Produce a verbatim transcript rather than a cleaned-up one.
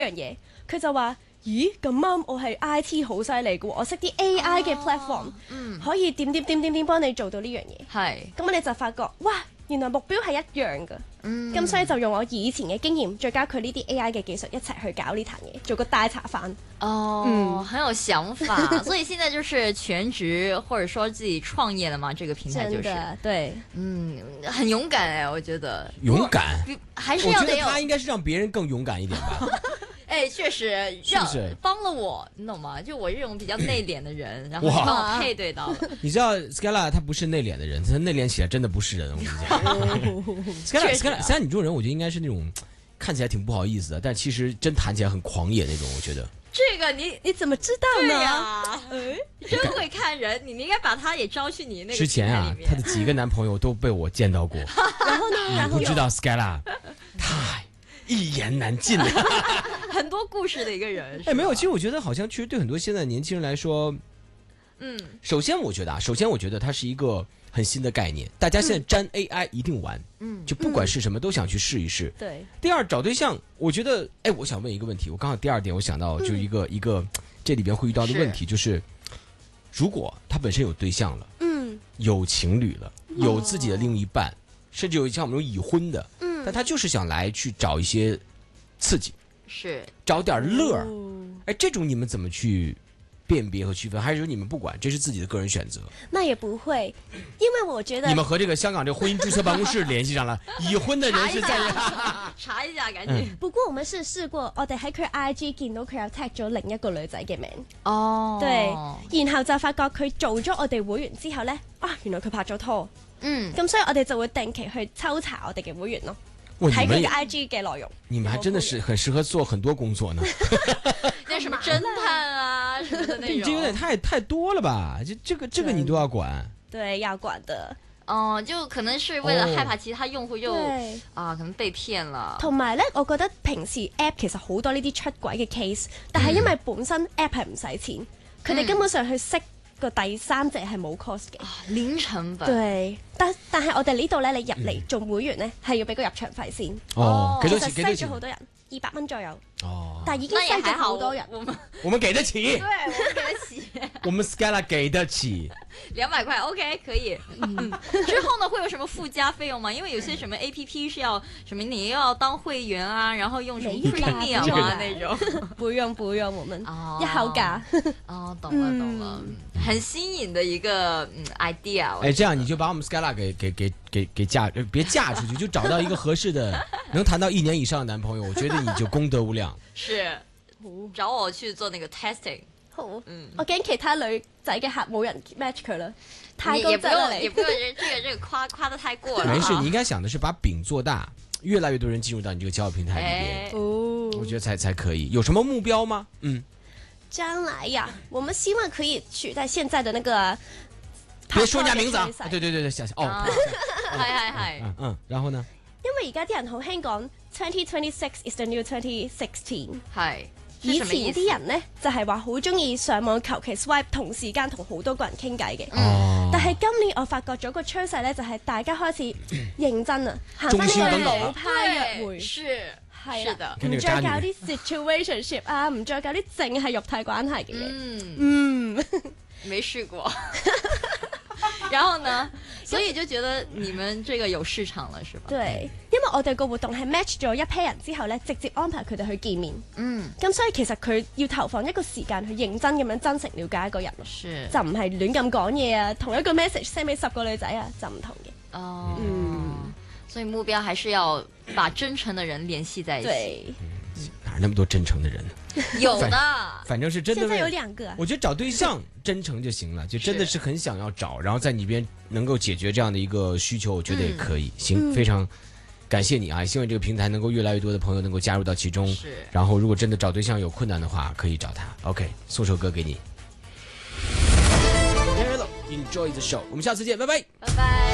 樣嘢，佢就話：咦，咁啱我係 I T 好犀利嘅喎，我識啲 A I 嘅 platform，、哦嗯、可以點點點點點幫你做到呢樣嘢。係，咁我哋就發覺，哇，原來目標係一樣嘅。嗯，咁所以就用我以前嘅經驗，再加佢呢啲 A I 嘅技術一齊去搞呢壇嘢，做個大茶飯。 哦，嗯，很有想法。所以現在就是全職，或者說自己創業了嘛？這個平台就是， 對， 嗯，很勇敢哎，我覺得。 勇敢， 還是要得有。 我覺得他應該是讓別人更勇敢一點吧。 哎，確實，讓是是幫了我，你懂嗎？就我這種比較內斂的人，然後你幫我配對到了。 你知道 Skella 他不是內斂的人，他內斂起來真的不是人。我跟你講，Skella Skella Skella 你這種人，我覺得應該是那種看起來挺不好意思的，但其實真談起來很狂野那種。我覺得這個你你怎麼知道呢？ 對呀，真會看人，你你應該把他也招去你那個。 之前啊，他的幾個男朋友都被我見到過。 然後呢？ 你不知道 Skella 太一言難盡了。 很多故事的一個人， 哎，沒有，其實我覺得好像其實對很多現在年輕人來說，嗯，首先我覺得啊，首先我覺得它是一個很新的概念，大家現在沾 A I 一定玩，嗯，就不管是什麼都想去試一試。對。第二，找對象，我覺得，哎，我想問一個問題，我剛好第二點我想到就一個、嗯、一個這裡邊會遇到的問題，就是如果他本身有對象了，嗯，有情侶了，有自己的另一半，哦、甚至有像我們這種已婚的，嗯，但他就是想來去找一些刺激。是找點樂兒，哎，這種你們怎麼去辨別和區分？還是說你們不管，這是自己的個人選擇？ 那也不會，因為我覺得你們和這個香港這個婚姻註冊辦公室聯繫上了，已婚的人是在查一下，趕緊。 不過我們是試過，我哋喺佢 I G 見到佢有 tag 咗另一個女仔嘅名。 哦， 對，然後就發覺佢做咗我哋會員之後呢，啊，原來佢拍咗拖。嗯，咁所以我哋就會定期去抽查我哋嘅會員咯。睇佢嘅 I G 嘅內容， 你們還真的是很適合做很多工作呢。 那什麼偵探啊什麼的那種， 這有點太太多了吧？就這個這個你都要管？ 對，要管的。 哦、呃，就可能是為了害怕其他用戶又啊、呃、可能被騙了。 同埋呢，我覺得平時 app 其實好多呢啲出軌嘅 case，但係因為本身 app 係唔使錢，佢哋、嗯、根本上去識個第三者係冇 cost 嘅， 零成本。 對，但但係我哋呢度咧，你入嚟做會員咧，係要俾個入場費先。 哦，幾多錢？ 幾多錢？咗好多人，二百蚊左右。哦，但係已經篩咗好多人。 我們我們給得起。 對，我們給得起。 我們 Skella 給得起。 兩百塊 OK 可以。嗯，之後呢會有什麼附加費用嗎？因為有些什麼 A P P 是要什麼你要當會員啊，然後用什麼 premium 啊那種。 不用不用，我們一口價。 哦，懂了懂了，很新穎的一個嗯 idea。 哎，這樣你就把我們 Skella 給給給給給嫁，別嫁出去，就找到一個合適的，能談到一年以上的男朋友，我覺得你就功德無量。 是，找我去做那個 testing。 好，嗯，我驚其他女仔嘅客冇人 match 佢啦，太高質啦你。 也不用，也不用這個這個誇誇得太過了。 沒事，你應該想的是把餅做大，越來越多人進入到你這個交友平台裏邊，哦，我覺得才才可以。有什麼目標嗎？嗯， 將來呀，我們希望可以取代現在的那個。 別說人家名字啊！對對對對，想想哦， 係係係， 嗯嗯，然後呢？ 因為而家啲人好興講 twenty twenty six is the new twenty sixteen， 係。 以前啲人呢，就係話好中意上網求其 swipe，同時間同好多個人傾偈嘅。哦、但係今年我發覺咗個趨勢呢，就係大家開始認真啊，行翻呢個老派約會。 是係啦，唔再搞啲 situationship 啊，唔再搞啲淨係肉體關係嘅嘢。嗯嗯， 沒試過。然後呢，所以就覺得你們這個有市場了，是吧？ 對，因為我哋個活動係 match 咗一批人之後呢，直接安排佢哋去見面。嗯，咁所以其實佢要投放一個時間去認真咁樣真誠了解一個人咯，是就唔係亂咁講嘢啊，同一個 message send 俾十個女仔啊，就唔同嘅。哦，嗯， 所以目標還是要把真誠的人聯繫在一起。 對。 哪那麼多真誠的人？ 有的， 反正是真的。 現在有兩個。 我覺得找對象真誠就行了，就真的是很想要找，然後在你邊能夠解決這樣的一個需求，我覺得也可以。行，非常感謝你啊！希望這個平台能夠越來越多的朋友能夠加入到其中。是。然後如果真的找對象有困難的話，可以找他。OK，送首歌給你。Hello，enjoy the show，我們下次見，拜拜。 拜拜。